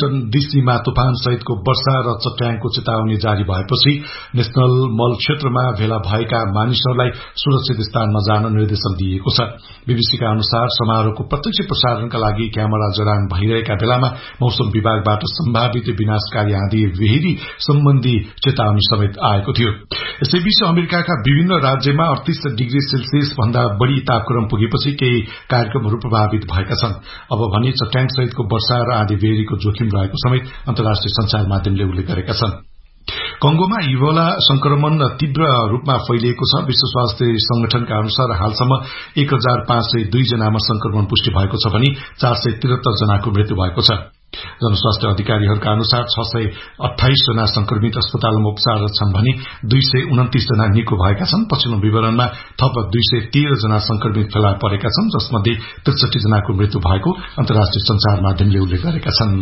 डीसीमा तूफान सहितको वर्षा र चट्याङको चेतावनी जारी भएपछि नेशनल मल क्षेत्रमा भेला भएका मानिसहरूलाई सुरक्षित स्थानमा जान निर्देशन दिइएको छ। बीबीसीका अनुसार समारोहको प्रत्यक्ष प्रसारणका लागि क्यामेरा जडान भइरहेका बेलामा मौसम विभागबाट सम्भावित विनाशकारी आँधी बेहिरी सम्बन्धी चेतावनी समेत आएको थियो। यसैबीच अमेरिकाका विभिन्न राज्यमा 38 डिग्री सेल्सियस भन्दा बढ़ी तापक्रम पुगेपछि केही कार्यक्रमहरू प्रभावित भएका छन्। अब भने चट्याङ सहितको वर्षा र आँधी बेहिरीको जोखिम रहेको समेत अन्तर्राष्ट्रिय संचार माध्यमले उल्लेख गरेका छन्। कंगोमा इबोला संक्रमण तीव्र रूपमा फैलिएको छ। विश्व स्वास्थ्य संगठनका अनुसार हालसम्म 1502 जनामा संक्रमण पुष्टि भएको छ भने 473 जनाको मृत्यु भएको छ। जनस्वास्थ्य अधिकारीहरूका अनुसार 628 जना संक्रमित अस्पतालमा उपचाररत छन् भने 229 जना निको भएका छन्। पछिल्लो विवरणमा थप 213 जना संक्रमित फेला परेका छन्, जसमध्ये 63 जनाको मृत्यु भएको अन्तर्राष्ट्रिय संचार माध्यमले उल्लेख गरेका छन्।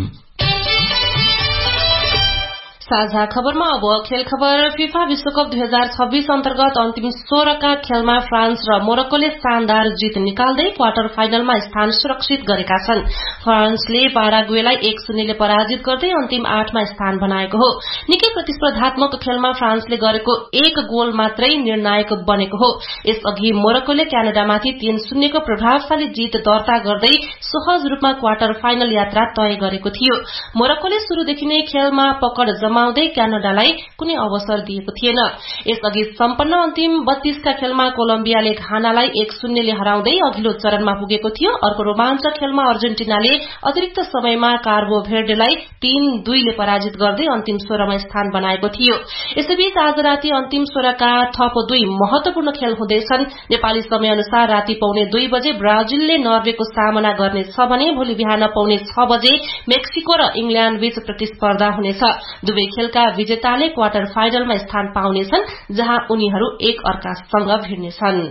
साझा खबरमा अब खेल खबर। फिफा विश्वकप 2026 अन्तर्गत अन्तिम 16 का खेलमा फ्रान्स र मोरक्कोले शानदार जित निकाल्दै क्वार्टर फाइनलमा स्थान सुरक्षित गरेका छन्। फ्रान्सले पाराग्वेलाई 1-0 ले पराजित गर्दै अन्तिम 8 मा स्थान बनाएको हो। निकै प्रतिस्पर्धात्मक खेलमा फ्रान्सले गरेको 1 गोल मात्रै निर्णायक बनेको हो। यसअघि मोरक्कोले क्यानाडामाथि 3-0 को प्रभावशाली जित दर्ता गर्दै सहज रूपमा क्वार्टर फाइनल यात्रा तय गरेको थियो। मोरक्कोले शुरूदेखि नै खेलमा पकड जमाउँदै क्यानाडालाई कुनै अवसर दिएको थिएन। यसअघि सम्पन्न अन्तिम 32 का खेलमा कोलम्बियाले घानालाई 1-0 ले हराउँदै अघिल्लो चरणमा पुगेको थियो। अर्को रोमाञ्चक खेलमा अर्जेन्टिनाले अतिरिक्त समयमा कार्बो भेर्डेलाई 3-2 ले पराजित गर्दै अन्तिम 16 मा स्थान बनाएको थियो। यसैबीच आज राति अन्तिम 16 का थप 2 महत्वपूर्ण खेल हुँदैछन्। नेपाली समय अनुसार राति 2:45 बजे ब्राजिलले नर्वेको सामना गर्नेछ भने भोलि बिहान 6:45 बजे मेक्सिको र इंग्ल्याण्ड बीच प्रतिस्पर्धा हुनेछ। दुवै खेलका विजेताले क्वार्टर फाइनलमा स्थान पाउनेछन्, जहाँ उनीहरू एक अर्कासँग भिड्नेछन्।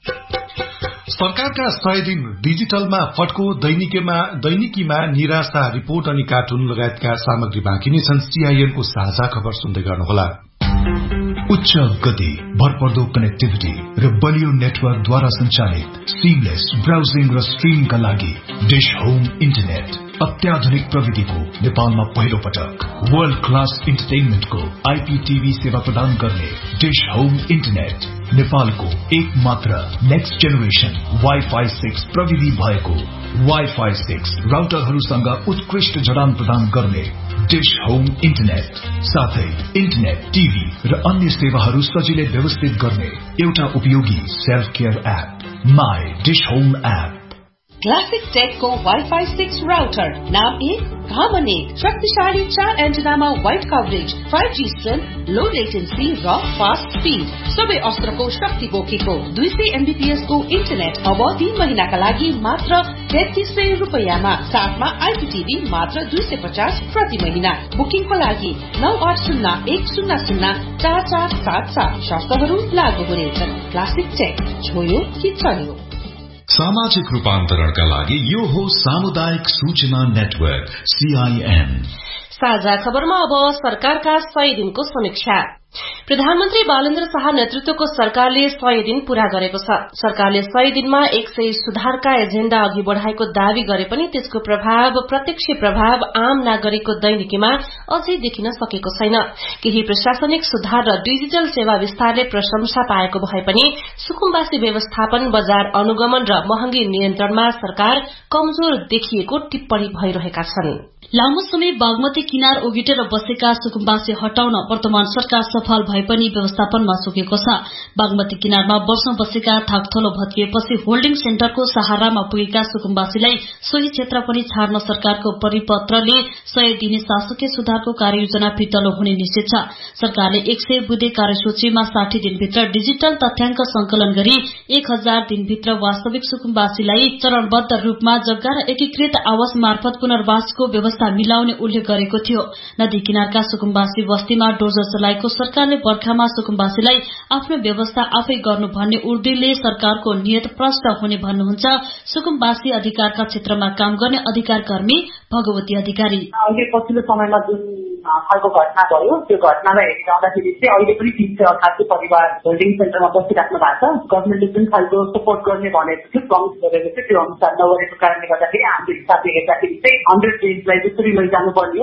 सरकारका 100 दिन डिजिटलमा फटको दैनिकीमा निराशा रिपोर्ट अनि कार्टुन लगायतका सामग्री बाँकी नै छन्। सीआईएनको साझा खबर सुन्दै गर्नुहोला। उच्च गति, भरपर्दो कनेक्टिभिटी र बलियो नेटवर्कद्वारा सञ्चालित सिमलेस ब्राउजिङ र स्ट्रिमका लागि डिश होम इन्टरनेट अत्याधुनिक प्रविधिको नेपालमा पहिलो पटक वर्ल्ड क्लास इन्टरटेनमेन्टको आईपीटीभी सेवा प्रदान गर्ने डिश होम इन्टरनेट नेपालको एक मात्र नेक्स्ट जेनेरेसन वाइफाई 6 प्रविधि भएको वाइफाई 6 राउटरहरूसँग उत्कृष्ट जडान प्रदान गर्ने डिश होम इन्टरनेट साथै इन्टरनेट, टीभी र अन्य सेवाहरू सजिलै व्यवस्थित गर्ने एउटा उपयोगी self care app my dish home app. Classic टेकको wifi 6 router नाम 1 घामन 1 शक्तिशाली 4 एन्टेनामा वाइड कभरेज 5G स्ट्रेन्थ लो लेटेन्सी र फास्ट स्पीड सबै अस्त्रको शक्ति बोकेको 200 MBPS को इन्टरनेट अब 3 महिनाका लागि मात्र 3300 रुपैयाँमा। साथमा आईपीटीभी मात्र 250 प्रति महिना। बुकिङको लागि 9801004477 शर्तहरू लागू हुनेछन्। क्लासिक टेक छोयो कि चल्यो। सामाजिक रूपान्तरणका लागि यो हो सामुदायिक सूचना नेटवर्क सीआईएन। साझा खबरमा अब सरकारका 100 दिनको समीक्षा। प्रधानमन्त्री बालेन्द्र शाह नेतृत्वको सरकारले 100 दिन पूरा गरेको छ। सरकारले 100 दिनमा 100 सुधारका एजेण्डा अघि बढ़ाएको दावी गरे पनि त्यसको प्रत्यक्ष प्रभाव आम नागरिकको दैनिकीमा अझै देखिन सकेको छैन। केही प्रशासनिक सुधार र डिजिटल सेवा विस्तारले प्रशंसा पाएको भए पनि सुकुम्बासी व्यवस्थापन, बजार अनुगमन र महँगी नियन्त्रणमा सरकार कमजोर देखिएको टिप्पणी भइरहेका छन्। लामो समय बागमती किनार ओगटेर बसेका सुकुम्बासी हटाउन वर्तमान सरकार सफल भए पनि व्यवस्थापनमा चुकेको छ। बागमती किनारमा वर्षौं बसेका थाकथलो भत्किएपछि होल्डिङ सेन्टरको सहारामा पुगेका सुकुम्बासीलाई सोही क्षेत्र पनि छाड्न सरकारको परिपत्रले 100 दिने शासकीय सुधारको कार्ययोजना फितलो हुने निश्चित छ। सरकारले 100 बुँदे कार्यसूचीमा 60 दिनभित्र डिजिटल तथ्याङ्क संकलन गरी 1000 दिनभित्र वास्तविक सुकुम्बासीलाई चरणबद्ध रूपमा जग्गा र एकीकृत आवास मार्फत पुनर्वासको व्यवस्था मिलाउने उल्लेख गरेको थियो। नदी किनारका सुकुम्बासी बस्तीमा डोजर चलाएको सरकारले बर्खामा सुकुम्बासीलाई आफ्नो व्यवस्था आफै गर्नु भन्ने उर्दीले सरकारको नियत प्रष्ट हुने भन्नुहुन्छ सुकुम्बासी अधिकारका क्षेत्रमा काम गर्ने अधिकार कर्मी भगवती अधिकारी। अहिले पछिल्लो समयमा जुन खालको घटना भयो त्यो घटनालाई हेरिरहँदाखेरि चाहिँ अहिले पनि 388 परिवार होल्डिङ सेन्टरमा बसिराख्नु भएको छ। गभर्मेन्टले जुन खालको सपोर्ट गर्ने भनेको थियो, प्रमिस गरेको थियो, त्यो अनुसार नगरेको कारणले गर्दाखेरि हाम्रो हिसाबले हेर्दाखेरि चाहिँ 100 डेजलाई जसरी लैजानु पर्ने